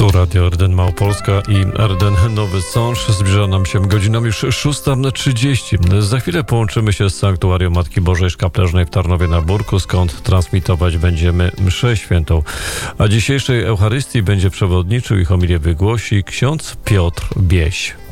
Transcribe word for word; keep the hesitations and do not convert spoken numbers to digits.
Tu Radio R D N Małopolska i R D N Nowy Sącz. Zbliża nam się godzina już szósta trzydzieści. Za chwilę połączymy się z Sanktuarium Matki Bożej Szkapleżnej w Tarnowie na Burku, skąd transmitować będziemy mszę świętą. A dzisiejszej Eucharystii będzie przewodniczył i homilię wygłosi ksiądz Piotr Bieś.